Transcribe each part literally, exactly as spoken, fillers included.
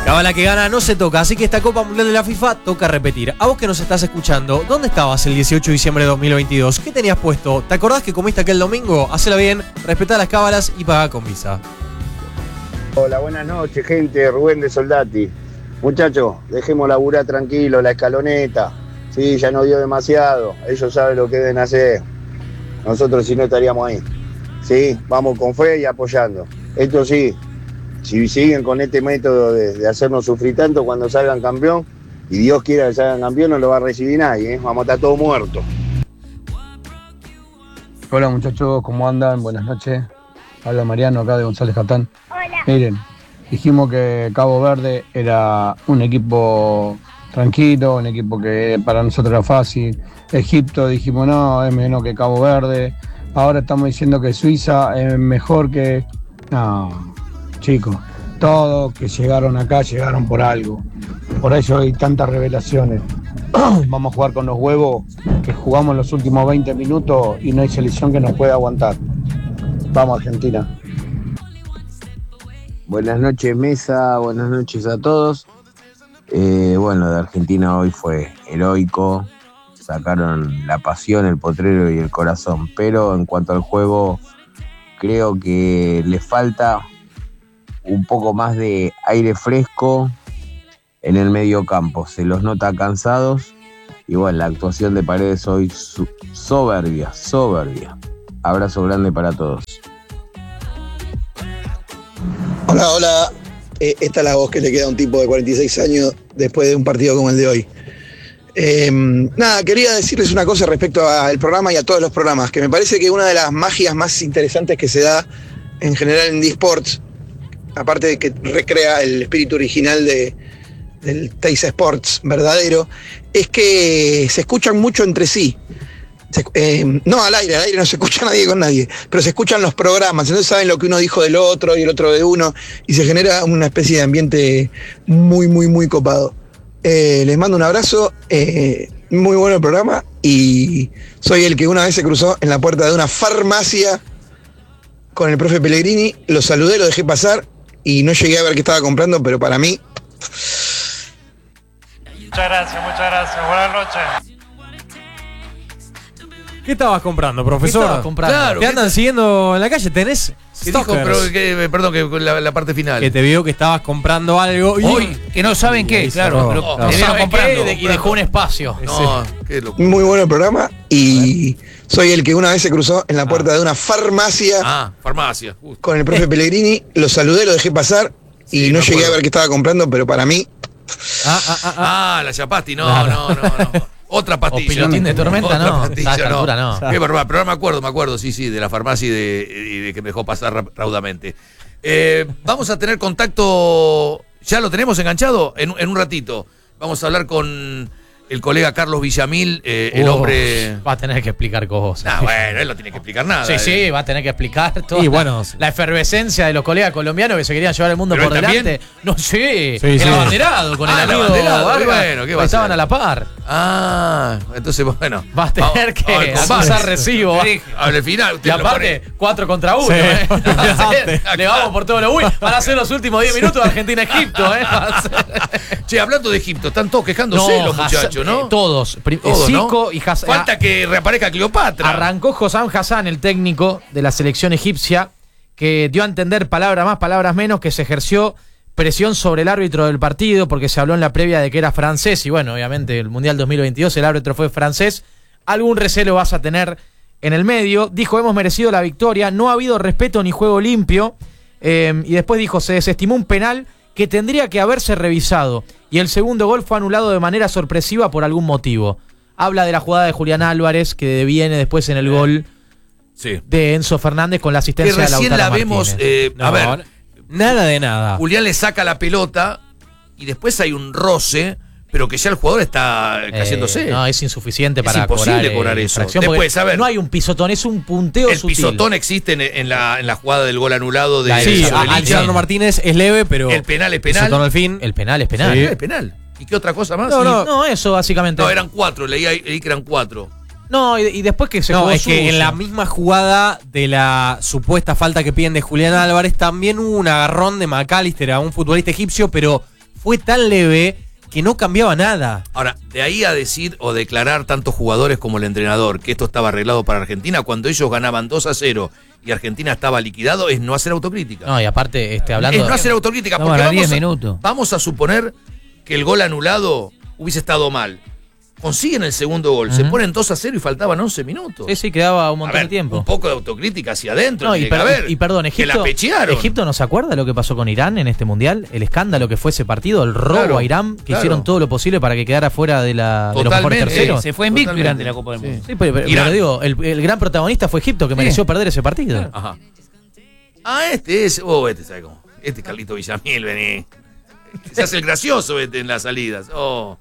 Cábala que gana no se toca, así que esta Copa Mundial de la FIFA toca repetir. A vos que nos estás escuchando, ¿dónde estabas el dieciocho de diciembre de dos mil veintidós? ¿Qué tenías puesto? ¿Te acordás que comiste aquel domingo? Hacela bien, respetá las cábalas y pagá con Visa. Hola, buenas noches, gente. Rubén de Soldati. Muchachos, dejemos laburar tranquilo, la escaloneta. Sí, ya no dio demasiado. Ellos saben lo que deben hacer. Nosotros si no estaríamos ahí. Sí, vamos con fe y apoyando. Esto sí, si siguen con este método de, de hacernos sufrir tanto cuando salgan campeón, y Dios quiera que salgan campeón, no lo va a recibir nadie, ¿eh? Vamos a estar todos muertos. Hola muchachos, ¿cómo andan? Buenas noches. Habla Mariano acá de González Catán. Hola. Miren, dijimos que Cabo Verde era un equipo tranquilo, un equipo que para nosotros era fácil. Egipto dijimos no, es menos que Cabo Verde. Ahora estamos diciendo que Suiza es mejor que... No, chicos, todos que llegaron acá llegaron por algo. Por eso hay tantas revelaciones. Vamos a jugar con los huevos que jugamos los últimos veinte minutos y no hay selección que nos pueda aguantar. Vamos Argentina. Buenas noches mesa, buenas noches a todos. Eh, bueno, de Argentina hoy fue heroico, sacaron la pasión, el potrero y el corazón, pero en cuanto al juego creo que le falta un poco más de aire fresco en el medio campo, se los nota cansados y bueno, la actuación de Paredes hoy su- soberbia, soberbia. Abrazo grande para todos. Hola, hola. Eh, esta es la voz que le queda a un tipo de cuarenta y seis años después de un partido como el de hoy. Eh, nada, quería decirles una cosa respecto al programa y a todos los programas, que me parece que una de las magias más interesantes que se da en general en eSports, aparte de que recrea el espíritu original de, del Teis Sports verdadero, es que se escuchan mucho entre sí. Se, eh, no al aire, al aire no se escucha nadie con nadie, pero se escuchan los programas, entonces saben lo que uno dijo del otro y el otro de uno, y se genera una especie de ambiente muy, muy, muy copado. Eh, les mando un abrazo, eh, muy bueno el programa, y soy el que una vez se cruzó en la puerta de una farmacia con el profe Pellegrini, lo saludé, lo dejé pasar, y no llegué a ver qué estaba comprando, pero para mí... Muchas gracias, muchas gracias, buenas noches. ¿Qué estabas comprando, profesor? ¿Qué estabas comprando? Claro, ¿Te ¿qué andan ta- siguiendo en la calle? ¿Tenés ¿Qué dijo? stalkers? Pero, que, perdón, que la, la parte final. Que te vio que estabas comprando algo y... Hoy. Que no saben Y qué, ahí claro. cerró. Pero No, te no vieron saben comprando qué, y dejó un espacio. No, qué locura. Muy bueno el programa, y soy el que una vez se cruzó en la puerta de una farmacia Ah, farmacia. Justo. con el profe Pellegrini, lo saludé, lo dejé pasar, y Sí, no me llegué a acuerdo. ver qué estaba comprando, pero para mí... Ah, ah, ah, ah. Ah, la chapasti, no, no, no, no. Otra pastilla. O pilotín de tormenta, Otra no. pastilla, A esta altura, no. Qué barbaridad, pero no me acuerdo, me acuerdo, sí, sí, de la farmacia y de, y de que me dejó pasar ra- raudamente. Eh, vamos a tener contacto, ya lo tenemos enganchado en, en un ratito. Vamos a hablar con el colega Carlos Villamil, eh, el Uf, hombre... Va a tener que explicar cosas. Nah, bueno, él no tiene que explicar nada. Sí, eh. sí, va a tener que explicar todo. Y bueno, la efervescencia de los colegas colombianos que se querían llevar el mundo ¿Pero por él también? delante. No, sí, Sí, el sí. abanderado con Ah, el el amigo abanderado, Vargas, bueno, ¿qué va a estaban hacer? a la par. Ah, entonces, bueno. Va a tener vamos- que vamos al combate. acusar recibo. Sí, al final, usted Y lo aparte, pone- cuatro contra uno. Sí, ¿eh? olvidate. Le vamos por todos los Wii. Van a ser los últimos diez minutos de Argentina-Egipto. ¿eh? Va a ser- Che, hablando de Egipto, están todos quejándose los Hassan- muchachos, ¿no? eh, Todos. Prim- Todos, Zico ¿no? y Hassan. Falta que reaparezca Cleopatra. Arrancó Hossam Hassan, el técnico de la selección egipcia, que dio a entender palabras más, palabras menos, que se ejerció presión sobre el árbitro del partido, porque se habló en la previa de que era francés, y bueno, obviamente el Mundial dos mil veintidós el árbitro fue francés. Algún recelo vas a tener en el medio. Dijo, hemos merecido la victoria, no ha habido respeto ni juego limpio. Eh, y después dijo, se desestimó un penal que tendría que haberse revisado, y el segundo gol fue anulado de manera sorpresiva por algún motivo. Habla de la jugada de Julián Álvarez, que viene después en el gol Sí. de Enzo Fernández con la Que asistencia de recién Lautaro la vemos. Martínez. eh, No, a ver, nada de nada. Julián le saca la pelota y después hay un roce, pero que ya el jugador está Eh, cayéndose. no, es insuficiente Es para imposible cobrar, eh, cobrar eso. infracción, Después, porque a ver. no hay un pisotón, es un punteo el sutil. pisotón existe en, en la, en la jugada del gol anulado de La- Sí, Esa a- Belicha. Alexandro Martínez es leve, pero... El penal es penal. pisotón al fin. El penal es penal. El penal es penal. ¿Y qué otra cosa más? No, Sí. no. No, eso básicamente. No, eran cuatro, leí, ahí- leí que eran cuatro. No, y, y después que se No, jugó es que sucio. en la misma jugada de la supuesta falta que piden de Julián Álvarez también hubo un agarrón de McAllister a un futbolista egipcio, pero fue tan leve que no cambiaba nada. Ahora, de ahí a decir o declarar tantos jugadores como el entrenador que esto estaba arreglado para Argentina, cuando ellos ganaban dos a cero y Argentina estaba liquidado, es no hacer autocrítica. No, y aparte, este, hablando... Es no hacer autocrítica, No, porque a vamos diez a, minutos. vamos a suponer que el gol anulado hubiese estado mal. Consiguen el segundo gol, uh-huh. se ponen dos a cero y faltaban once minutos. Sí, sí, quedaba un montón A ver, de tiempo. Un poco de autocrítica hacia adentro. No, y, tiene que per- haber, y perdón, Egipto, que la pechearon. Egipto no se acuerda lo que pasó con Irán en este mundial, el escándalo que fue ese partido, el robo Claro, a Irán, que claro. hicieron todo lo posible para que quedara fuera de, la, de los mejores Totalmente. terceros. Se fue en Victory Totalmente. Irán de la Copa del Mundo. Sí, pero, pero- Irán. pero digo, el, el gran protagonista fue Egipto, que mereció perder ese partido. Ajá. Ah, este es. Oh, este, ¿sabe cómo? Este es Carlito Villamil, vení. Se hace el gracioso este en las salidas. Oh.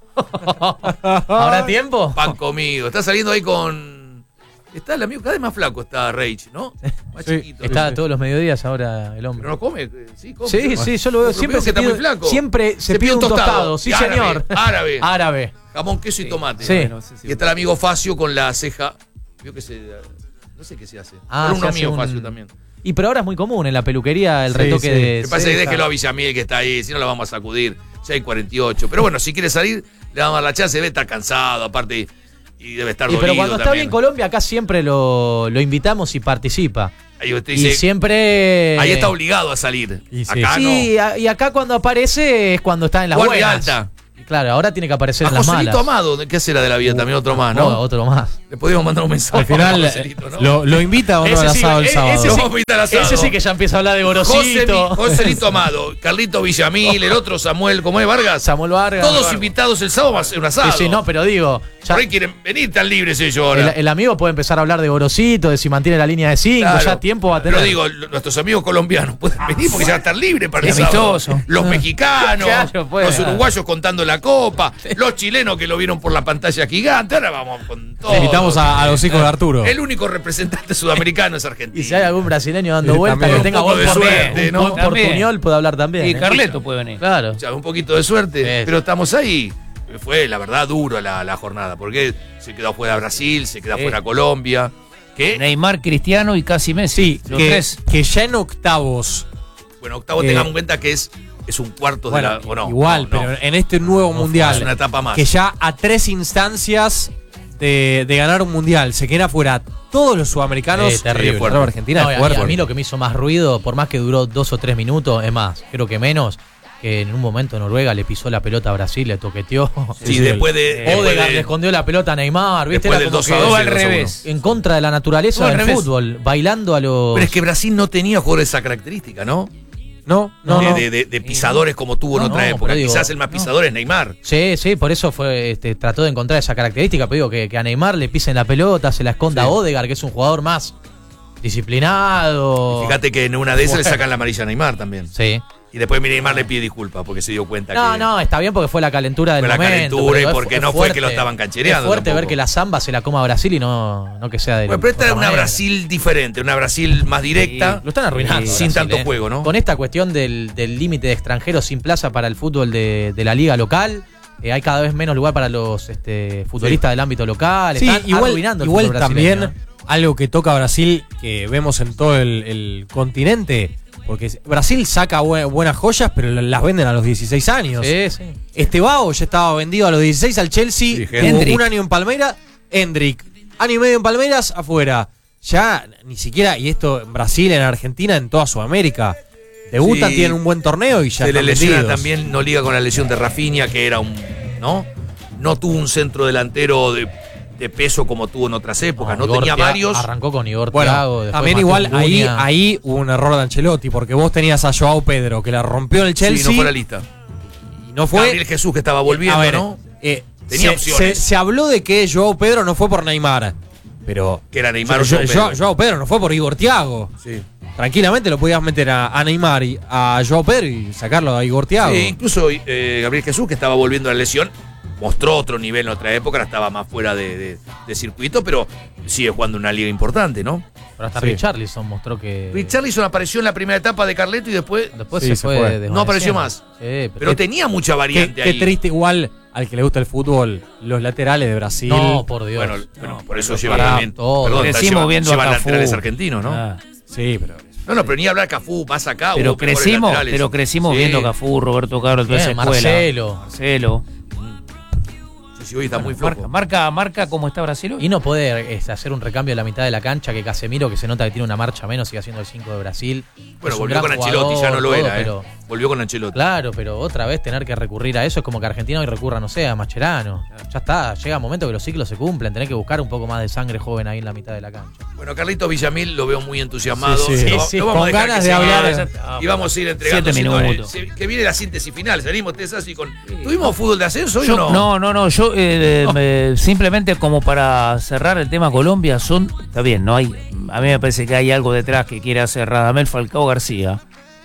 ¿Habrá tiempo? Pan comido. Está saliendo ahí con. Está el amigo, cada vez más flaco está Rage, ¿no? Más Sí. chiquito. Está todos los mediodías ahora el hombre. Pero no come, sí, come. Sí, sí, yo lo veo. Otro Siempre pibe se que está pide, muy flaco. siempre se, pide un tostado. Sí, Y árabe, señor. Árabe. Árabe. Jamón, queso y tomate. Sí. No sé si- Y está el amigo Facio con la ceja. Vio que se. No sé qué se hace. Ah, Pero se uno hace mío, un- Facio también. Y pero ahora es muy común en la peluquería el Sí, retoque sí. de. Me parece que ceja. déjelo a Villamil que está ahí, si no lo vamos a sacudir. Ya hay cuarenta y ocho. Pero bueno, si quiere salir, le vamos a dar la chance. Debe estar cansado, aparte, y debe estar Y dolido pero cuando está también. bien Colombia, acá siempre lo, lo invitamos y participa. Ahí usted Y dice, siempre. ahí está obligado a salir. Y sí. Acá Sí, a- y acá cuando aparece es cuando está en las Guardia buenas. alta. Y claro, ahora tiene que aparecer no. en A las Joselito malas. Amado, ¿qué será de la vida? También otro más, No, ¿no? otro más. Le podríamos mandar un mensaje. Al final a Joselito, ¿no? lo, lo invita o no Ese al sí, asado el e- sábado. ese Lo sí- vamos a invitar al asado. Ese sí que ya empieza a hablar de José, Gorosito. Joselito Amado, Carlito Villamil, el otro Samuel, ¿cómo es Vargas? Samuel Vargas. Todos Vargas. invitados el sábado va a ser un asado. Sí, sí, no, pero digo. ya- Por ahí quieren venir tan libres ellos ahora. el, el amigo puede empezar a hablar de Gorosito, de si mantiene la línea de cinco, Claro. ya tiempo va a tener. Pero digo, lo- nuestros amigos colombianos pueden venir porque ya están libres para el Es amistoso. sábado. Los mexicanos, Claro, puede. los uruguayos contando la copa, los chilenos que lo vieron por la pantalla gigante. Ahora vamos con todo. Invitamos a, a los hijos de Arturo. El único representante sudamericano es Argentina. Y si hay algún brasileño dando Sí, vueltas también. que tenga Un poco buen de portuñol, suerte, un ¿no? buen También. portuñol puede hablar también. Y ¿eh? Carleto puede venir. Claro. Ya, un poquito de suerte, Sí. pero estamos ahí. Fue, la verdad, duro la, la jornada, porque se quedó fuera Brasil, se quedó Sí. fuera Colombia. ¿Qué? Neymar, Cristiano y casi Messi. Sí, Los que, tres. que ya en octavos. Bueno, octavo, Eh, tengamos en cuenta que es, es un cuarto Bueno, de la. ¿O no? igual, No, no. pero en este nuevo mundial. Es una etapa más. Que ya a tres instancias de, de ganar un mundial se quedan afuera todos los sudamericanos. Sí, terrible. Eh, fuerte. Argentina No, es y a- fuerte. y a mí lo que me hizo más ruido, por más que duró dos o tres minutos, es más, creo que menos, que en un momento Noruega le pisó la pelota a Brasil, le toqueteó. Sí, después de. después Odegaard de- le escondió la pelota a Neymar, ¿viste? Después Era del como dos que a dos, todo sí, al dos a uno. revés. en contra de la naturaleza Todo al del revés. fútbol, bailando a los... Pero es que Brasil no tenía jugadores de esa característica, ¿no? No, no, de, no. de- de- de pisadores como tuvo en No, otra no, época. pero digo, Quizás el más no. pisador es Neymar. Sí, sí, por eso fue, este, trató de encontrar esa característica, pero digo que, que a Neymar le pisen la pelota, se la esconda Sí. a Odegaard, que es un jugador más disciplinado. Fíjate que en una de esas le sacan la amarilla a Neymar también. Sí. Y después Neymar le pide disculpas porque se dio cuenta No, que. no, está bien porque fue la calentura del Fue la momento. calentura pero y es- porque es no fue fuerte. que lo estaban canchereando Es fuerte tampoco. ver que la Zamba se la coma a Brasil y no, no que sea de Bueno, pero esta de es otra una manera. Brasil diferente, una Brasil más directa. Lo están arruinando. Sí, sin Brasil, tanto eh. juego, ¿no? Con esta cuestión del del límite de extranjeros sin plaza para el fútbol de, de la liga local, eh, hay cada vez menos lugar para los este, futbolistas del ámbito local. Sí, Están igual, arruinando el igual fútbol brasileño. también algo que toca a Brasil, que vemos en todo el, el continente, porque Brasil saca bue- buenas joyas, pero las venden a los dieciséis años. Sí, sí. Estevao ya estaba vendido a los dieciséis al Chelsea, Sí, tuvo Hendrik. un año en Palmeiras, Hendrik, año y medio en Palmeiras, afuera. Ya ni siquiera, y esto en Brasil, en Argentina, en toda Sudamérica, debutan, Sí. tienen un buen torneo y ya Se le están lesiona vendidos. también, no liga con la lesión de Rafinha, que era un. ¿No? No tuvo un centro delantero de, de peso como tuvo en otras épocas. No, Igor tenía Tia- varios. Arrancó con Igor Bueno, Thiago, después también Mateus igual ahí, Cunha. ahí hubo un error de Ancelotti, porque vos tenías a Joao Pedro, que la rompió en el Chelsea, Sí, no fue la lista. y no fue... Gabriel Jesús, que estaba volviendo, A ver, ¿no? eh, Tenía se, opciones. se- se habló de que Joao Pedro no fue por Neymar, pero... Que era Neymar o Yo- Joao yo- Pedro. Joao Pedro no fue por Igor Thiago. Sí. Tranquilamente lo podías meter a, a Neymar y a Joao Pedro y sacarlo a Igor Thiago. Sí, incluso eh, Gabriel Jesús, que estaba volviendo a la lesión, mostró otro nivel en otra época, ahora estaba más fuera de, de- de circuito, pero sigue jugando una liga importante, ¿no? Pero hasta Sí. Richarlison mostró que. Richarlison apareció en la primera etapa de Carleto y después Después Sí, se, se fue. fue. desvaneciendo. No apareció más. Sí, pero, pero tenía mucha Qué, variante qué ahí. triste igual al que le gusta el fútbol, los laterales de Brasil. No, por Dios. Bueno, bueno, No, por eso pero llevan para también. todo. Perdón, Crecimos llevan, viendo llevan a laterales Cafú. argentinos, ¿no? Ah. Sí, pero... No, no, pero ni hablar Cafú, más acá. Pero hubo mejores crecimos, laterales. pero crecimos Sí. viendo Cafú, Roberto Carlos, toda esa Bien, escuela. Marcelo. Marcelo. Sí, sí, hoy está muy Marca, flojo. marca, marca cómo está Brasil hoy. Y no poder es, hacer un recambio en la mitad de la cancha, que Casemiro, que se nota que tiene una marcha menos, sigue haciendo el cinco de Brasil. Bueno, Es un volvió gran con Ancelotti, jugador, ya no lo todo, era, pero- eh. Volvió con Ancelotti. Claro, pero otra vez tener que recurrir a eso es como que Argentina hoy recurra, no sé, a Mascherano. Ya está, llega un momento que los ciclos se cumplen, tenés que buscar un poco más de sangre joven ahí en la mitad de la cancha. Bueno, Carlitos Villamil lo veo muy entusiasmado. Sí, sí. Lo- Sí, sí, lo vamos a con dejar ganas que de se hablar. quede. Y vamos a ir entregando. Siete señores. minutos. Se- Que viene la síntesis final. Salimos ustedes así con. ¿Tuvimos fútbol de ascenso hoy Yo- o no? no, no, no, yo eh, me- simplemente como para cerrar el tema Colombia, son, está bien, no hay, a mí me parece que hay algo detrás que quiere hacer Radamel Falcao García,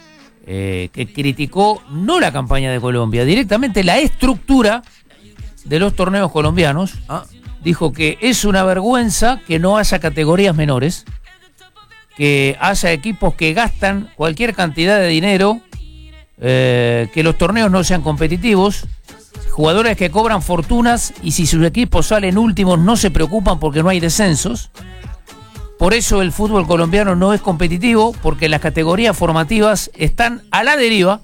eh, que criticó no la campaña de Colombia, directamente la estructura de los torneos colombianos. Ah. Dijo que es una vergüenza que no haya categorías menores, que haya equipos que gastan cualquier cantidad de dinero, eh, que los torneos no sean competitivos, jugadores que cobran fortunas y si sus equipos salen últimos no se preocupan porque no hay descensos. Por eso el fútbol colombiano no es competitivo, porque las categorías formativas están a la deriva.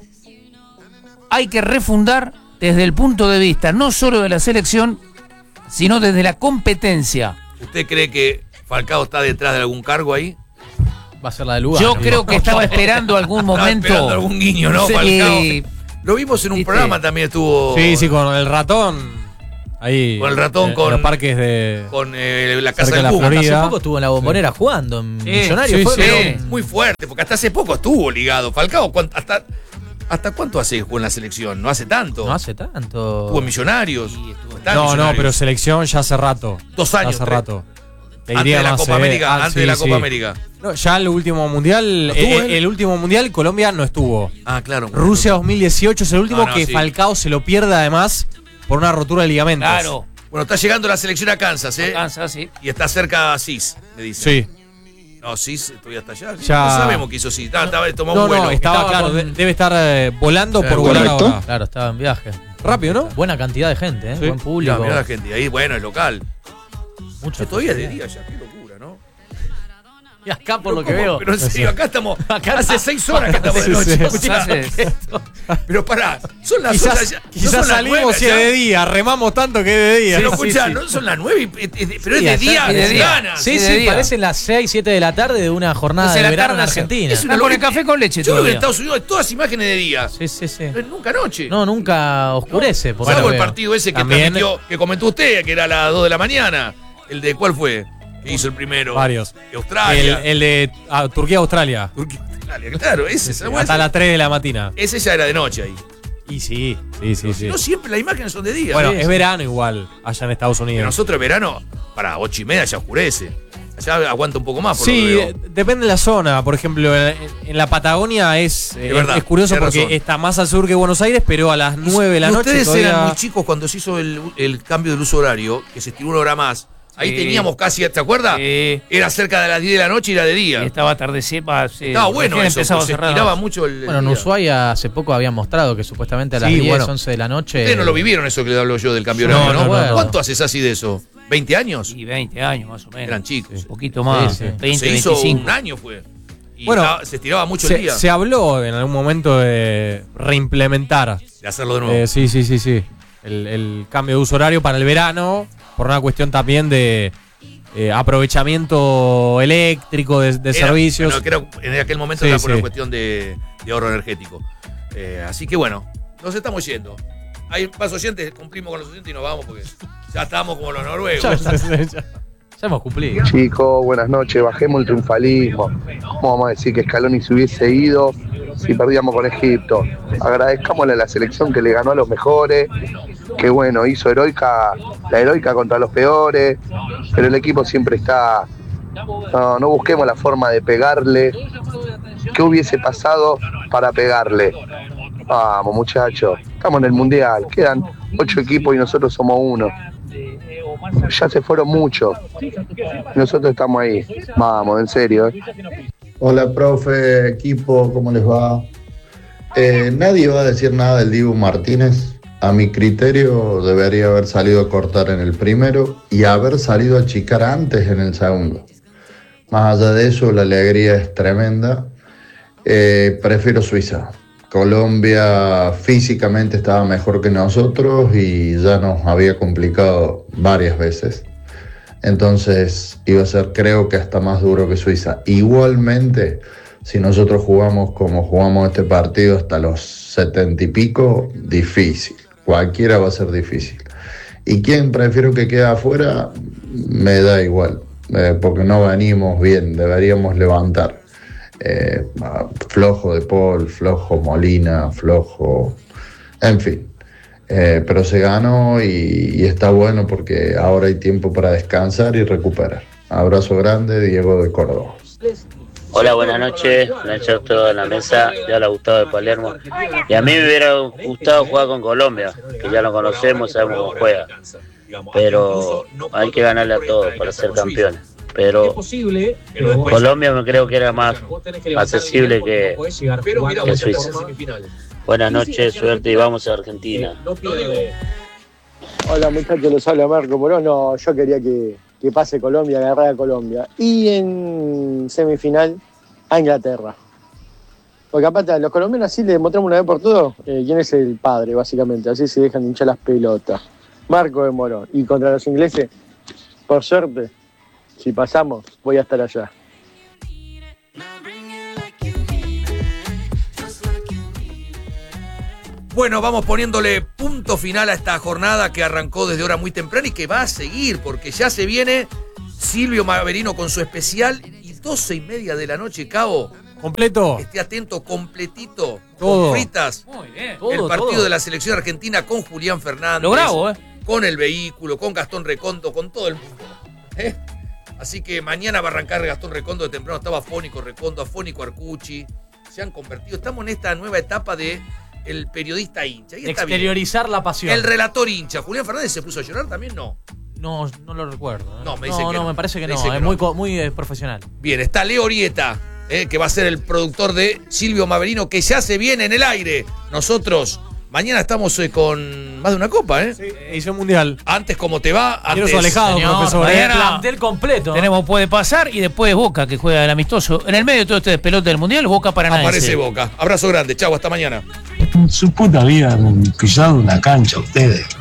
Hay que refundar desde el punto de vista no solo de la selección, sino desde la competencia. ¿Usted cree que Falcao está detrás de algún cargo ahí? Va a ser la de Lugano. Yo creo que estaba esperando algún Estaba momento. esperando algún guiño, ¿no, Sí. Falcao? Lo vimos en un ¿Viste? programa también, estuvo. Sí, sí, con el ratón. Ahí. Con el ratón, en- con- en los parques de. Con eh, la Casa Cerca del de la Puma. Florida. Hace poco estuvo en la Bombonera jugando en Sí, Millonario. sí, fue, sí. pero- Muy fuerte, porque hasta hace poco estuvo ligado. Falcao, ¿cuánto- hasta, ¿hasta cuánto hace que jugó en la selección? No hace tanto. No hace tanto. Estuvo en Millonarios. Está en No, no, Millonarios. pero selección ya hace rato. Dos años, Hace tres. rato. Te Antes diría de la más, Copa eh, América. ah, Antes sí, de la sí. Copa América. No, ya el último mundial. ¿No estuvo eh, él? el último mundial, Colombia no estuvo. Ah, claro. Rusia dos mil dieciocho es el último No, no, que sí. Falcao se lo pierde además por una rotura de ligamentos. Claro, Bueno, está llegando la selección a Kansas, ¿eh? Kansas, sí. Y está cerca Cis, me dice. Sí. No, Cis todavía está allá. Ya. No sabemos qué hizo Cis. Estaba, estaba, tomó No, un vuelo. no, estaba, Estaba claro, con- de- debe estar eh, volando Sí, por volar correcto. ahora. Claro, estaba en viaje. Rápido, ¿no? Buena cantidad de gente, ¿eh? Sí. Buen público. Mirá, mirá la gente. Ahí, bueno, es local. Mucho Pero todavía es de día ya, qué locura, ¿no? Y acá, por lo que ¿Cómo? veo. Pero en serio, acá estamos. Acá hace está. seis horas que estamos Sí, de noche. sí. escuchá. Hace- Pero pará, son las Quizás, horas ya- no quizás son las salimos nueve si es ya. de día, remamos tanto que es de día. Pero Sí, escuchá, sí. no son las nueve, y- y- y- pero es Sí, de ayer- día, y de de día. ganas. Sí, Sí, de sí, día. parecen las seis, siete de la tarde de una jornada Doce de de la verano en tarde, Argentina. Es una Con el locura. café con leche Yo creo que en todavía. Estados Unidos hay todas imágenes de día. Sí, sí, sí. Pero nunca noche. No, nunca oscurece. por lo Salvo que el veo. partido ese que También- transmitió, que comentó usted, que era a las dos de la mañana. ¿El de cuál fue? Que hizo el primero. Varios. De El, Australia. el de ah, Turquía-Australia. Turquía, Australia. Claro, ese. ese, Hasta las tres de la mañana. ese ya era de noche ahí. Y sí, sí, sí, sí. No siempre las imágenes son de día. Bueno, Sí, es sí. verano igual, allá en Estados Pero Unidos. nosotros en verano, para ocho y media ya oscurece. Allá aguanta un poco más, por Sí, lo que veo. eh, depende de la zona. Por ejemplo, en, en la Patagonia es, eh, Es verdad, es curioso tenés porque razón. está más al sur que Buenos Aires, pero a las nueve de la Y noche ustedes todavía... eran muy chicos cuando se hizo el, el cambio del uso horario, que se estiró una hora más. Ahí Sí. teníamos casi, ¿te acuerdas? Sí. Era cerca de las diez de la noche y era de día. Estaba atardecida. Sí, Estaba bueno recién eso, empezaba porque se a cerrar. estiraba mucho el, el Bueno, en día. Ushuaia hace poco habían mostrado que supuestamente a las Sí, diez, bueno. once de la noche. Ustedes no lo vivieron eso que le hablo yo del cambio No, horario, no, ¿no? bueno. ¿Cuánto haces así de eso? ¿veinte años? Y veinte años más o menos. Eran chicos. Un poquito más. Sí, sí. veinte, se hizo veinticinco. un año fue. Y Bueno, estaba- se estiraba mucho se, el día. se habló en algún momento de reimplementar. De hacerlo de nuevo. Eh, sí, sí, sí, sí. El, el cambio de uso horario para el verano, por una cuestión también de eh, aprovechamiento eléctrico de, de Era- servicios. bueno, que era- en aquel momento Sí, era por sí. una cuestión de, de ahorro energético. Eh, así que bueno, nos estamos yendo. Hay más oyentes, cumplimos con los oyentes y nos vamos porque ya estamos como los noruegos. Ya, ya, ya, ya. Ya hemos cumplido. Chicos, buenas noches, bajemos el triunfalismo. ¿Cómo vamos a decir que Scaloni se hubiese ido si perdíamos con Egipto? Agradezcámosle a la selección que le ganó a los mejores, que bueno, hizo heroica, la heroica contra los peores, pero el equipo siempre está... No, no busquemos la forma de pegarle. ¿Qué hubiese pasado para pegarle? Vamos, muchachos, estamos en el Mundial, quedan ocho equipos y nosotros somos uno. Ya se fueron muchos. Nosotros estamos ahí. Vamos, en serio. ¿eh? Hola, profe, equipo, ¿cómo les va? Eh, nadie va a decir nada del Dibu Martínez. A mi criterio debería haber salido a cortar en el primero y haber salido a achicar antes en el segundo. Más allá de eso, la alegría es tremenda Eh, prefiero Suiza. Colombia físicamente estaba mejor que nosotros y ya nos había complicado varias veces. Entonces iba a ser, creo que hasta más duro que Suiza. Igualmente, si nosotros jugamos como jugamos este partido hasta los setenta y pico, difícil. Cualquiera va a ser difícil. ¿Y quién prefiero que quede afuera? Me da igual, eh, porque no venimos bien, deberíamos levantar. Eh, flojo de Paul, flojo Molina, flojo, en fin. Eh, pero se ganó y, y está bueno porque ahora hay tiempo para descansar y recuperar. Abrazo grande, Diego de Córdoba. Hola, buenas noches, buenas noches a todos en la mesa, ya la Gustavo de Palermo. Y a mí me hubiera gustado jugar con Colombia, que ya lo conocemos, sabemos cómo juega. Pero hay que ganarle a todos para ser campeones. Pero Colombia me creo que era más accesible que, que Suiza. Buenas noches, suerte y vamos a Argentina. Hola muchachos, les habla Marco Morón. No, yo quería que, que pase Colombia, agarrar a Colombia. Y en semifinal a Inglaterra. Porque aparte a los colombianos así le demostramos una vez por todo eh, quién es el padre, básicamente. Así se dejan de hinchar las pelotas. Marco de Morón. Y contra los ingleses, por suerte, si pasamos, voy a estar allá. Bueno, vamos poniéndole punto final a esta jornada que arrancó desde hora muy temprana y que va a seguir, porque ya se viene Silvio Maverino con su especial y doce y media de la noche, Cabo. Completo. Esté atento, completito. Todo. Con fritas. Muy bien. El Todo, partido todo. de la selección argentina con Julián Fernández. Lo grabo, ¿eh? Con el vehículo, con Gastón Recondo, con todo el mundo. ¿Eh? Así que mañana va a arrancar Gastón Recondo. De temprano estaba afónico Recondo, afónico Arcucci. Se han convertido. Estamos en esta nueva etapa de el periodista hincha. Ahí está Exteriorizar bien. la pasión. El relator hincha. ¿Julián Fernández se puso a llorar también? No. No, no lo recuerdo. ¿eh? No, me dice no, que no, no. me parece que Me no. dice Es que muy, no. co- muy eh, profesional. Bien, está Leo Orieta, eh, que va a ser el productor de Silvio Maverino, que ya se viene en el aire. Nosotros mañana estamos eh, con más de una copa, ¿eh? Sí, edición mundial. Antes, ¿cómo te va? Quiero Antes, su alejado, Señor, profesor. mañana- ¿eh? Plantel completo. Tenemos Puede Pasar y después Boca, que juega el amistoso. En el medio de todo este despelote del Mundial, Boca Paranaense. aparece Boca. Abrazo grande. Chau, hasta mañana. En su puta vida han pisado una cancha ustedes.